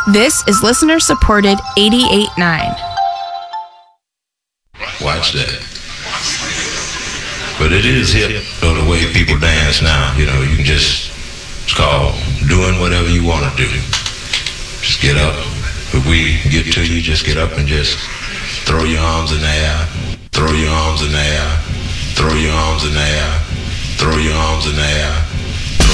This is listener-supported 88.9. Watch that. But it is hip, the way people dance now. You know, you can just, it's called doing whatever you want to do. Just get up. If we get to you, just get up and just throw your arms in the air. Throw your arms in the air. Throw your arms in the air. Throw your arms in the air.